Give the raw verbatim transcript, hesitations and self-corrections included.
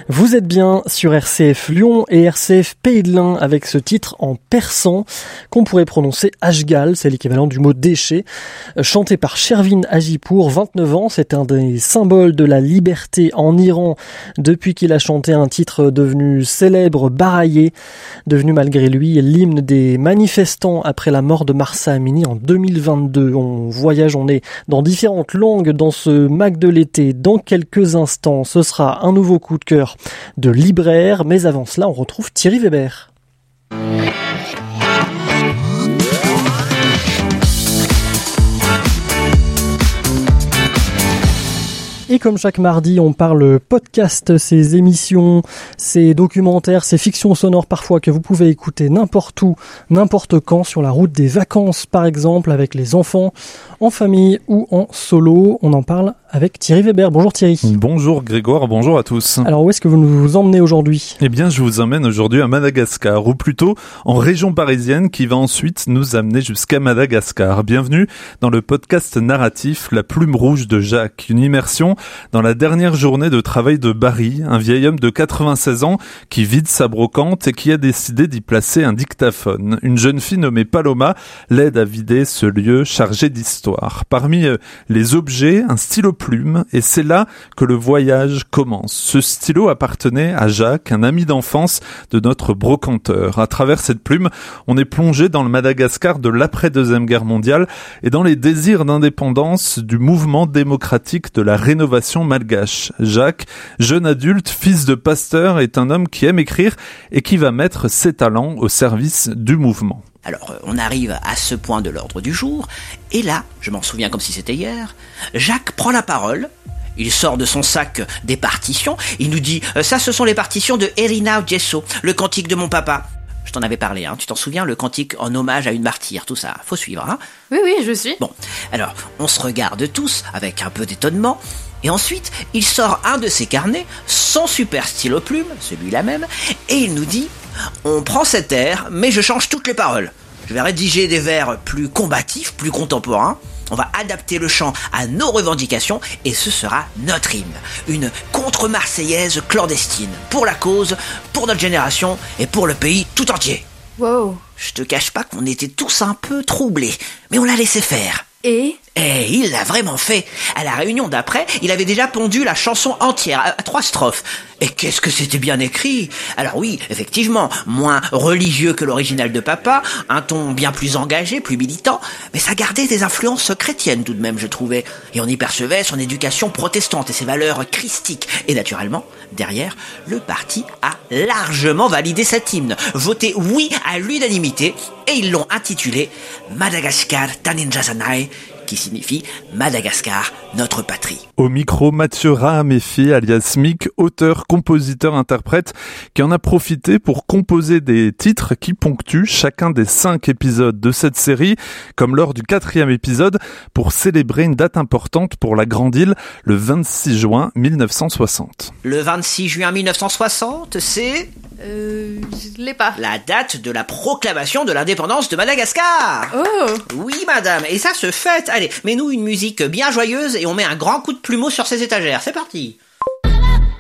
Vous êtes bien sur R C F Lyon et R C F Pays de l'Ain avec ce titre en persan qu'on pourrait prononcer Ashgal, c'est l'équivalent du mot déchet, chanté par Shervin Hajipour, vingt-neuf ans, c'est un des symboles de la liberté en Iran depuis qu'il a chanté un titre devenu célèbre, Baraye, devenu malgré lui l'hymne des manifestants après la mort de Mahsa Amini en deux mille vingt-deux. On voyage, on est dans différentes langues dans ce Mac de l'été. Dans quelques instants, ce sera un nouveau coup de cœur de libraire, mais avant cela, on retrouve Thierry Weber. Et comme chaque mardi, on parle podcast, ces émissions, ces documentaires, ces fictions sonores parfois que vous pouvez écouter n'importe où, n'importe quand, sur la route des vacances par exemple, avec les enfants, en famille ou en solo. On en parle avec Thierry Weber. Bonjour Thierry. Bonjour Grégoire, bonjour à tous. Alors où est-ce que vous nous emmenez aujourd'hui ? Eh bien je vous emmène aujourd'hui à Madagascar, ou plutôt en région parisienne qui va ensuite nous amener jusqu'à Madagascar. Bienvenue dans le podcast narratif La Plume Rouge de Jacques, une immersion dans la dernière journée de travail de Barry, un vieil homme de quatre-vingt-seize ans qui vide sa brocante et qui a décidé d'y placer un dictaphone. Une jeune fille nommée Paloma l'aide à vider ce lieu chargé d'histoire. Parmi les objets, un stylo plume, et c'est là que le voyage commence. Ce stylo appartenait à Jacques, un ami d'enfance de notre brocanteur. À travers cette plume, on est plongé dans le Madagascar de l'après-deuxième guerre mondiale et dans les désirs d'indépendance du mouvement démocratique de la rénovation malgache. Jacques, jeune adulte, fils de pasteur, est un homme qui aime écrire et qui va mettre ses talents au service du mouvement. Alors, on arrive à ce point de l'ordre du jour, et là, je m'en souviens comme si c'était hier, Jacques prend la parole, il sort de son sac des partitions, il nous dit « Ça, ce sont les partitions de Erina Gesso, le cantique de mon papa ». Je t'en avais parlé, hein. Tu t'en souviens, le cantique en hommage à une martyre, tout ça, faut suivre, hein. Oui, oui, je suis. Bon, alors, on se regarde tous, avec un peu d'étonnement, et ensuite, il sort un de ses carnets, son super stylo plume, celui-là même, et il nous dit « On prend cet air, mais je change toutes les paroles. Je vais rédiger des vers plus combatifs, plus contemporains. On va adapter le chant à nos revendications, et ce sera notre hymne. Une contre-marseillaise clandestine, pour la cause, pour notre génération, et pour le pays tout entier. » Wow. Je te cache pas qu'on était tous un peu troublés, mais on l'a laissé faire. Et Et il l'a vraiment fait. À la réunion d'après, il avait déjà pondu la chanson entière, à, à trois strophes. Et qu'est-ce que c'était bien écrit. Alors oui, effectivement, moins religieux que l'original de papa, un ton bien plus engagé, plus militant, mais ça gardait des influences chrétiennes tout de même, je trouvais. Et on y percevait son éducation protestante et ses valeurs christiques. Et naturellement, derrière, le parti a largement validé cet hymne, voté oui à l'unanimité, et ils l'ont intitulé Madagascar Taninjazanai, qui signifie Madagascar, notre patrie. Au micro, Mathieu Rahamefi, alias Mick, auteur, compositeur, interprète, qui en a profité pour composer des titres qui ponctuent chacun des cinq épisodes de cette série, comme lors du quatrième épisode, pour célébrer une date importante pour la Grande Île, le vingt-six juin mille neuf cent soixante. Le vingt-six juin mille neuf cent soixante, c'est... Euh... Je l'ai pas. la date de la proclamation de l'indépendance de Madagascar. Oh. Oui, madame, et ça se fête. Allez, mets-nous une musique bien joyeuse et on met un grand coup de plumeau sur ces étagères. C'est parti.